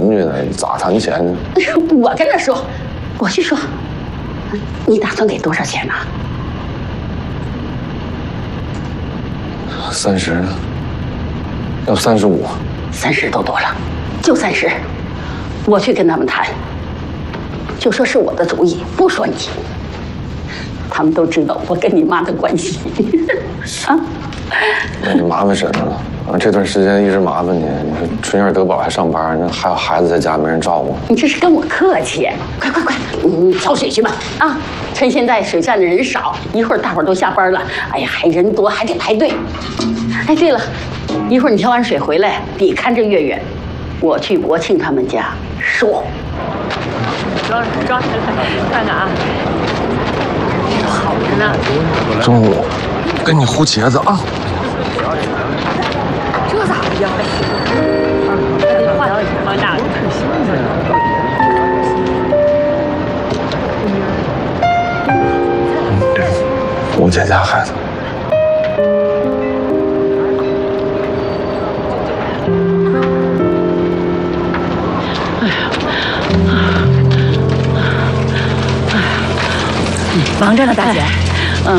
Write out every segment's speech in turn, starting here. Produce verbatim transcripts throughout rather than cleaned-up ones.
邻居的，咋谈钱呢？ 我跟他说，我去说，你打算给多少钱呢？ 三十，要三十五。 三十都多了，就三十。我去跟他们谈，就说是我的主意，不说你。他们都知道我跟你妈的关系。啊， 那你麻烦婶婶了。啊，这段时间一直麻烦你。你说春燕德宝还上班，那还有孩子在家没人照顾。 你这是跟我客气？快快快，你挑水去吧。啊，趁现在水站的人少，一会儿大伙儿都下班了。哎呀，还人多，还得排队。哎，对了，一会儿你挑完水回来，得看着月月。我去国庆他们家说。 装装起来，看看啊。好着呢。 中午跟你烀茄子啊。 这咋的呀？还得换换大的。 我姐家孩子。 哎呀， 忙着呢，大姐。 嗯。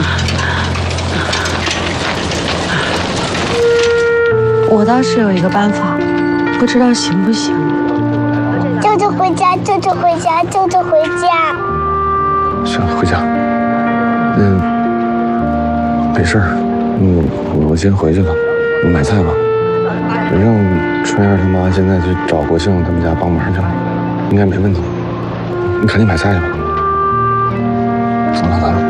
我倒是有一个办法，不知道行不行。 舅舅回家，舅舅回家，舅舅回家。 行，回家。嗯，没事儿。嗯，我先回去了，我买菜吧。我让春燕他妈现在去找国庆他们家帮忙去了，应该没问题。你赶紧买菜去吧。走了，走了。